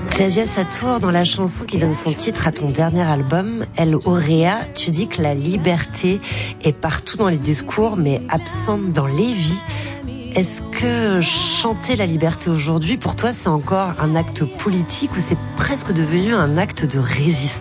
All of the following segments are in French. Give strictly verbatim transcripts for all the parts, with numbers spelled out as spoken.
Djadja Satour, dans la chanson qui donne son titre à ton dernier album, El Aurea, tu dis que la liberté est partout dans les discours, mais absente dans les vies. Est-ce que chanter la liberté aujourd'hui, pour toi, c'est encore un acte politique ou c'est presque devenu un acte de résistance ?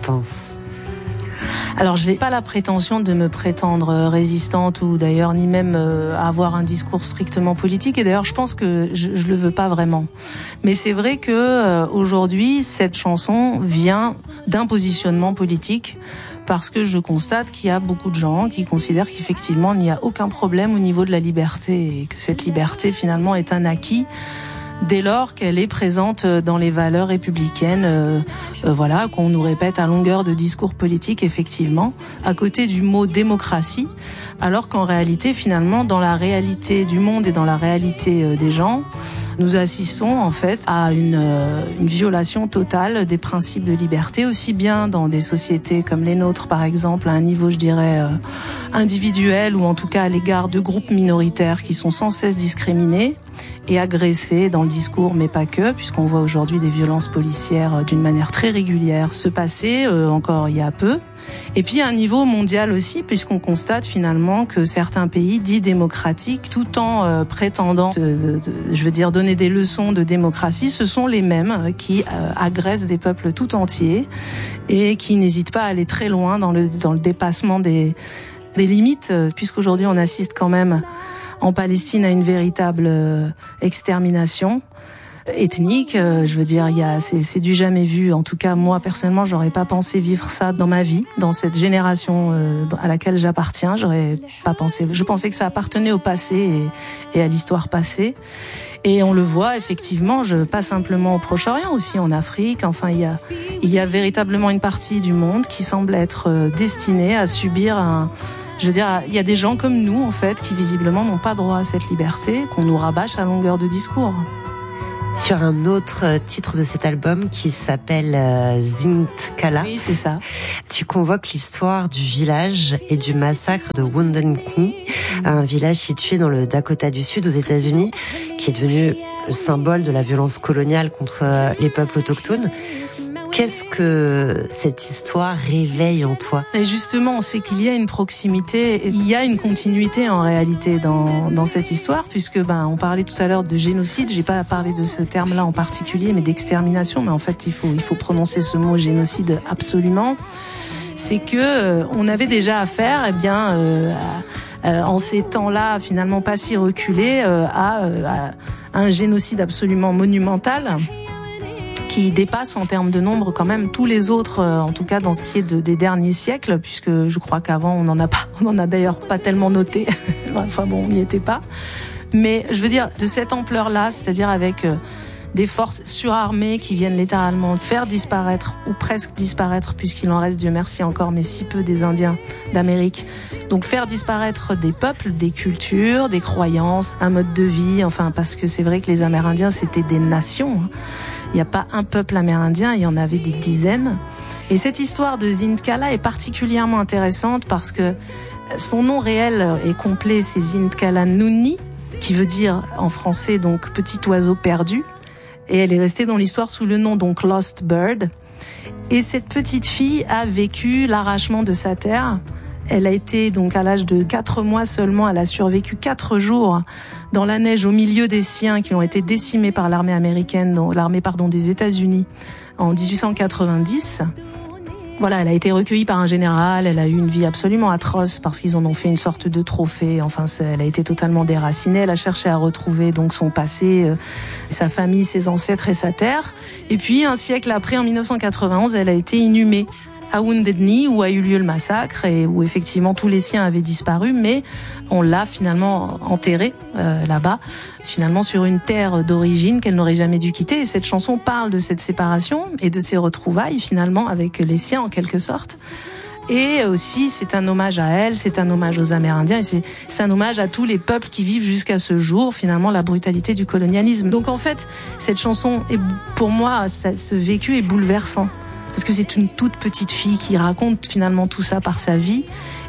Alors, je n'ai pas la prétention de me prétendre résistante ou d'ailleurs ni même euh, avoir un discours strictement politique. Et d'ailleurs, je pense que je, je le veux pas vraiment. Mais c'est vrai que euh, aujourd'hui, cette chanson vient d'un positionnement politique parce que je constate qu'il y a beaucoup de gens qui considèrent qu'effectivement, il n'y a aucun problème au niveau de la liberté et que cette liberté, finalement, est un acquis dès lors qu'elle est présente dans les valeurs républicaines, euh, euh, voilà, qu'on nous répète à longueur de discours politiques, effectivement, à côté du mot démocratie, alors qu'en réalité, finalement, dans la réalité du monde et dans la réalité euh, des gens, nous assistons en fait à une, euh, une violation totale des principes de liberté, aussi bien dans des sociétés comme les nôtres, par exemple, à un niveau, je dirais, euh, individuel ou en tout cas à l'égard de groupes minoritaires qui sont sans cesse discriminés et agressés dans le discours, mais pas que, puisqu'on voit aujourd'hui des violences policières euh, d'une manière très régulière se passer, euh, encore il y a peu. Et puis à un niveau mondial aussi, puisqu'on constate finalement que certains pays dits démocratiques, tout en euh, prétendant, de, de, de, je veux dire, donner des leçons de démocratie, ce sont les mêmes qui euh, agressent des peuples tout entiers et qui n'hésitent pas à aller très loin dans le, dans le dépassement des, des limites, puisqu'aujourd'hui on assiste quand même en Palestine à une véritable euh, extermination ethnique, euh, je veux dire, il y a, c'est, c'est du jamais vu. En tout cas, moi personnellement, j'aurais pas pensé vivre ça dans ma vie, dans cette génération euh, à laquelle j'appartiens. J'aurais pas pensé. Je pensais que ça appartenait au passé et, et à l'histoire passée. Et on le voit effectivement, je pas simplement au Proche-Orient, aussi en Afrique. Enfin, il y a, il y a véritablement une partie du monde qui semble être euh, destinée à subir un Je veux dire, il y a des gens comme nous, en fait, qui visiblement n'ont pas droit à cette liberté, qu'on nous rabâche à longueur de discours. Sur un autre titre de cet album qui s'appelle euh, Zintkala. Oui, c'est ça. Tu convoques l'histoire du village et du massacre de Wounded Knee, mmh. un village situé dans le Dakota du Sud aux États-Unis, qui est devenu le symbole de la violence coloniale contre les peuples autochtones. Qu'est-ce que cette histoire réveille en toi ? Et justement, on sait qu'il y a une proximité, il y a une continuité en réalité dans, dans cette histoire, puisque ben on parlait tout à l'heure de génocide. J'ai pas parlé de ce terme-là en particulier, mais d'extermination. Mais en fait, il faut il faut prononcer ce mot génocide absolument. C'est que euh, on avait déjà affaire, eh bien, euh, à, à, en ces temps-là, finalement pas si reculés, euh, à, à un génocide absolument monumental, qui dépasse en termes de nombre quand même tous les autres, euh, en tout cas dans ce qui est de, des derniers siècles, puisque je crois qu'avant on n'en a pas, on n'en a d'ailleurs pas tellement noté. Enfin bon, on n'y était pas. Mais je veux dire de cette ampleur-là, c'est-à-dire avec euh, des forces surarmées qui viennent littéralement faire disparaître ou presque disparaître, puisqu'il en reste, Dieu merci encore, mais si peu, des Indiens d'Amérique. Donc faire disparaître des peuples, des cultures, des croyances, un mode de vie. Enfin parce que c'est vrai que les Amérindiens c'était des nations. Hein. Il n'y a pas un peuple amérindien, il y en avait des dizaines. Et cette histoire de Zintkala est particulièrement intéressante parce que son nom réel et complet, c'est Zintkala Nuni, qui veut dire en français donc petit oiseau perdu. Et elle est restée dans l'histoire sous le nom donc Lost Bird. Et cette petite fille a vécu l'arrachement de sa terre. Elle a été donc à l'âge de quatre mois seulement, elle a survécu quatre jours dans la neige au milieu des siens qui ont été décimés par l'armée américaine, l'armée pardon des États-Unis en dix-huit cent quatre-vingt-dix. Voilà, elle a été recueillie par un général, elle a eu une vie absolument atroce parce qu'ils en ont fait une sorte de trophée. Enfin, elle a été totalement déracinée, elle a cherché à retrouver donc son passé, euh, sa famille, ses ancêtres et sa terre. Et puis un siècle après, en dix-neuf cent quatre-vingt-onze, elle a été inhumée à Wounded Knee, où a eu lieu le massacre et où effectivement tous les siens avaient disparu, mais on l'a finalement enterrée euh, là-bas, finalement sur une terre d'origine qu'elle n'aurait jamais dû quitter. Et cette chanson parle de cette séparation et de ces retrouvailles finalement avec les siens en quelque sorte. Et aussi, c'est un hommage à elle, c'est un hommage aux Amérindiens, et c'est, c'est un hommage à tous les peuples qui vivent jusqu'à ce jour, finalement, la brutalité du colonialisme. Donc en fait, cette chanson, est, pour moi, ça, ce vécu est bouleversant. Parce que c'est une toute petite fille qui raconte finalement tout ça par sa vie.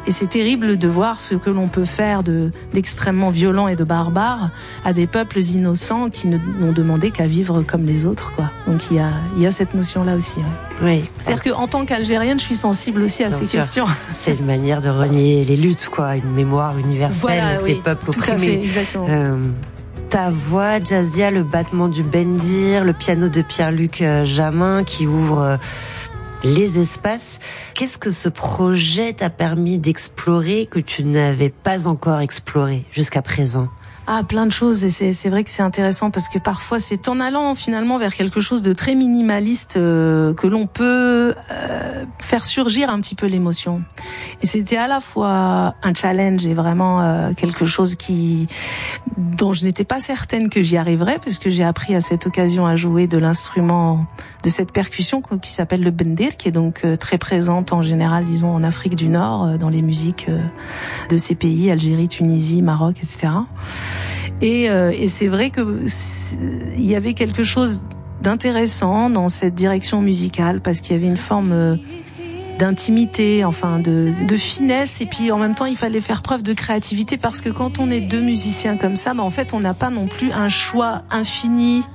Et c'est terrible de voir ce que l'on peut faire de, d'extrêmement violent et de barbare à des peuples innocents qui ne n'ont demandé qu'à vivre comme les autres, quoi. Donc il y a, il y a cette notion-là aussi. Ouais. Oui. C'est-à-dire qu'en tant qu'Algérienne, je suis sensible aussi à Bien ces sûr. questions. C'est une manière de renier les luttes, quoi. Une mémoire universelle Voilà, des oui, peuples tout à fait, opprimés. exactement. Euh, ta voix, Jazia, le battement du bendir, le piano de Pierre-Luc Jamin qui ouvre euh, les espaces. Qu'est-ce que ce projet t'a permis d'explorer que tu n'avais pas encore exploré jusqu'à présent ? Ah, plein de choses, et c'est c'est vrai que c'est intéressant parce que parfois c'est en allant finalement vers quelque chose de très minimaliste euh, que l'on peut euh, faire surgir un petit peu l'émotion. Et c'était à la fois un challenge et vraiment euh, quelque chose qui dont je n'étais pas certaine que j'y arriverais, puisque j'ai appris à cette occasion à jouer de l'instrument, de cette percussion qui s'appelle le bendir, qui est donc euh, très présente en général, disons, en Afrique du Nord, euh, dans les musiques euh, de ces pays, Algérie, Tunisie, Maroc, et cetera. Et, euh, et c'est vrai que il y avait quelque chose d'intéressant dans cette direction musicale parce qu'il y avait une forme euh, d'intimité, enfin de, de finesse, et puis en même temps il fallait faire preuve de créativité parce que quand on est deux musiciens comme ça, bah en fait on n'a pas non plus un choix infini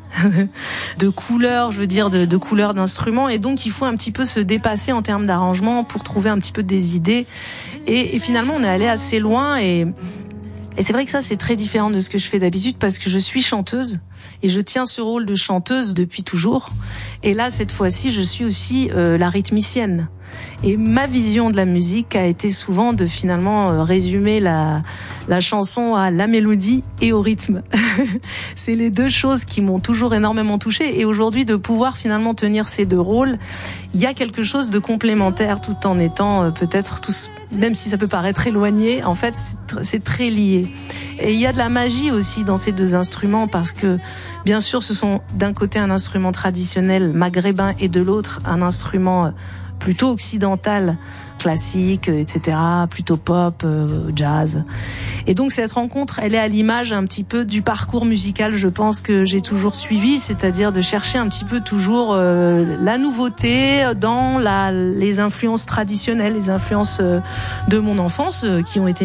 de couleurs, je veux dire de, de couleurs d'instruments, et donc il faut un petit peu se dépasser en termes d'arrangement pour trouver un petit peu des idées. Et, et finalement on est allé assez loin et Et c'est vrai que ça, c'est très différent de ce que je fais d'habitude parce que je suis chanteuse et je tiens ce rôle de chanteuse depuis toujours. Et là, cette fois-ci, je suis aussi euh, la rythmicienne. Et ma vision de la musique a été souvent de finalement euh, résumer la, la chanson à la mélodie et au rythme. C'est les deux choses qui m'ont toujours énormément touchée. Et aujourd'hui, de pouvoir finalement tenir ces deux rôles, il y a quelque chose de complémentaire tout en étant euh, peut-être tous, même si ça peut paraître éloigné, en fait, c'est, tr- c'est très lié. Et il y a de la magie aussi dans ces deux instruments parce que, bien sûr, ce sont d'un côté un instrument traditionnel maghrébin et de l'autre un instrument plutôt occidental, classique, et cetera, plutôt pop, euh, jazz. Et donc cette rencontre, elle est à l'image un petit peu du parcours musical, je pense, que j'ai toujours suivi, c'est-à-dire de chercher un petit peu toujours euh, la nouveauté dans la, les influences traditionnelles, les influences euh, de mon enfance euh, qui ont été